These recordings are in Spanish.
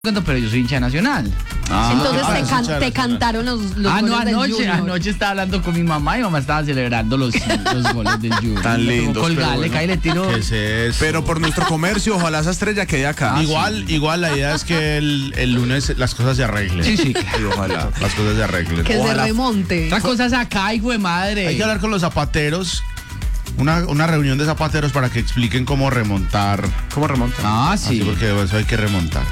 Pero yo soy hincha de Nacional. Entonces te cantaron los goles del Junior. Anoche estaba hablando con mi mamá y mamá estaba celebrando los goles del Junior. Tan lindos. Colgarle, Bueno. cae y le tiro. ¿Qué es eso? Pero por nuestro comercio, ojalá esa estrella quede acá. Igual la idea es que el lunes las cosas se arreglen. Sí. Y ojalá Las cosas se arreglen. Que Ojalá. se remonte. Otras cosas acá, hijo de madre. Hay que hablar con los zapateros. Una reunión de zapateros para que expliquen cómo remontar. ¿Cómo remontan? Así, Sí. porque eso hay que remontar.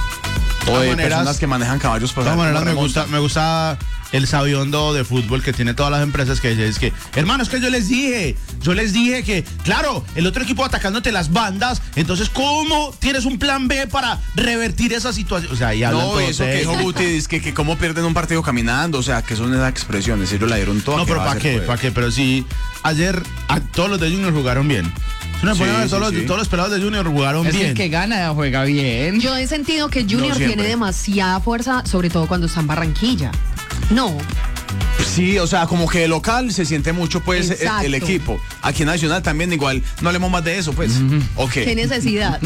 O de maneras- personas que manejan caballos De para todas maneras, me gusta el sabiondo de fútbol que tiene todas las empresas que dice, es que, hermano, es que yo les dije que, claro, el otro equipo atacándote las bandas, entonces, ¿cómo tienes un plan B para revertir esa situación? O sea, ahí hablan No, todos eso que ellos. dijo Guti, es que cómo pierden un partido caminando, o sea, que son esas expresiones, ellos la dieron toda. No, pero ¿para qué? Pero sí, ayer todos los de Junior jugaron bien. Si uno Sí, pone a ver, sí, sí. todos los pelados de Junior jugaron Es que bien. el que gana juega bien. Yo he sentido que Junior siempre. tiene demasiada fuerza, sobre todo cuando está en Barranquilla. No, Sí, o sea, como que de local se siente mucho, pues, Exacto. el equipo. Aquí en Nacional también, igual, no hablemos más de eso, pues. Ok. qué necesidad.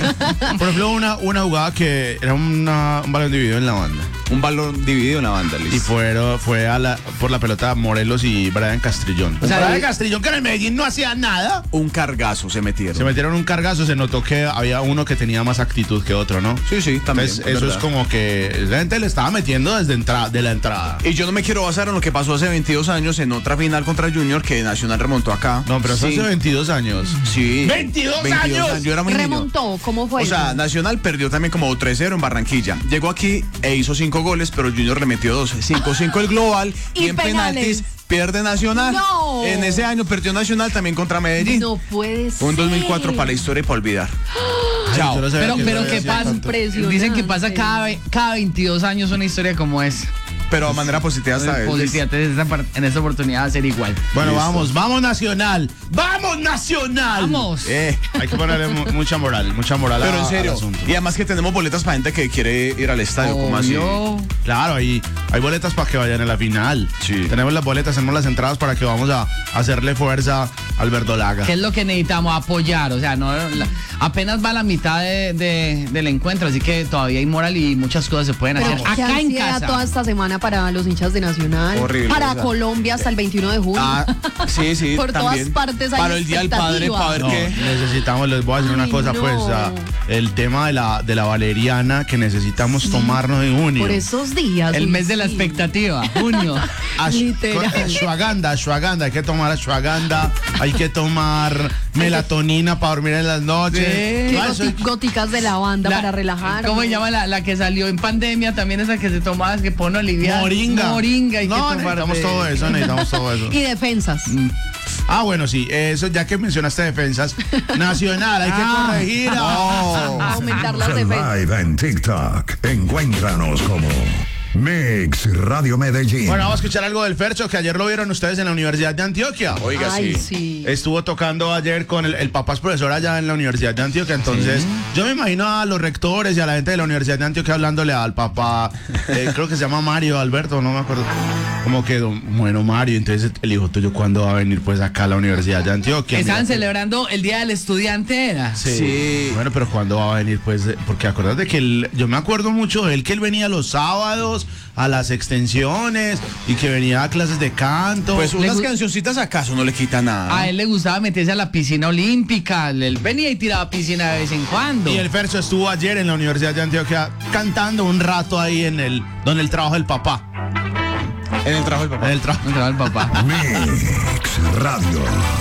Por ejemplo, una jugada que era un balón dividido en la banda. Un balón dividido en la banda, Y listo. fue por la pelota Morelos y Brian Castrillón. O sea, Brian Castrillón, que en el Medellín no hacía nada. Un cargazo se metieron. Se metieron un cargazo, se notó que había uno que tenía más actitud que otro, ¿no? Sí, también. Entonces, eso es como que la gente le estaba metiendo desde de la entrada. Y yo no me quiero basar en lo que pasó hace 22 años en otra final contra Junior que Nacional remontó acá. No, pero eso Sí. hace 22 años. Sí. 22 años. Yo era muy niño. Remontó, ¿cómo fue? O sea, Nacional perdió también como 3-0 en Barranquilla. Llegó aquí e hizo 5 goles, pero Junior le metió 2. 5-5 el global y, Y en penales. penaltis pierde Nacional. No. En ese año perdió Nacional también contra Medellín. no puede ser. Un 2004 para la historia y para olvidar. Ay, Chao. yo no sabía Pero eso ¿qué había pasa? sido tanto. Impresionante. Dicen que pasa cada 22 años una historia como esa. Pero de manera positiva esta vez. Policía, entonces en esta oportunidad va a ser igual. Bueno, Listo. vamos Nacional. ¡Vamos Nacional! Vamos. Hay que ponerle mucha moral Pero en al serio. asunto. Y además que tenemos boletas para gente que quiere ir al estadio. ¿Cómo así? Obvio. Claro, hay boletas para que vayan a la final. Sí. Tenemos las boletas, tenemos las entradas para que vamos a hacerle fuerza al verdolaga. ¿Qué es lo que necesitamos? Apoyar. O sea, apenas va la mitad del encuentro, así que todavía hay moral y muchas cosas se pueden Pero hacer qué acá en ansiedad casa. toda esta semana para los hinchas de Nacional. Horrible, Para o sea. Colombia hasta el 21 de junio. Sí, Por todas también. partes hay Para el Día del Padre, expectativa. para ver No, qué. necesitamos, les voy a decir una Ay, cosa, no. pues, el tema de la valeriana que necesitamos tomarnos en junio. Por esos días. El uy, mes de la sí. expectativa, junio. Literal. Ashwagandha, hay que tomar ashwagandha, hay que tomar melatonina para dormir en las noches. Sí. No, eso- Góticas de lavanda para relajar. ¿Cómo se llama la que salió en pandemia? También esa que se tomaba, que pone aliviar. Moringa. hay que No, tomar necesitamos todo eso, necesitamos todo eso. Y defensas. Ah, bueno, sí, eso ya que mencionaste defensas, Nacional, hay que corregir. Aumentar las defensas. Live en TikTok. Encuéntranos como Mix Radio Medellín. Bueno, vamos a escuchar algo del Fercho, que ayer lo vieron ustedes en la Universidad de Antioquia. Oiga, Ay, sí. sí. Estuvo tocando ayer con el papá es profesor allá en la Universidad de Antioquia, entonces yo me imagino a los rectores y a la gente de la Universidad de Antioquia hablándole al papá, creo que se llama Mario Alberto, no me acuerdo, como que, bueno, Mario, entonces el hijo tuyo, ¿cuándo va a venir pues acá a la Universidad de Antioquia? Estaban Mira, celebrando el Día del Estudiante, ¿era? Sí. Bueno, pero ¿cuándo va a venir? Pues, porque acuérdate que yo me acuerdo mucho de él, que él venía los sábados a las extensiones y que venía a clases de canto. Pues unas cancioncitas acaso no le quita nada. A él le gustaba meterse a la piscina olímpica. Él venía y tiraba piscina de vez en cuando. Y el Fercho estuvo ayer en la Universidad de Antioquia cantando un rato ahí donde el trabajo del papá. En el trabajo del papá. En el trabajo. Entraba el papá. Mix Radio.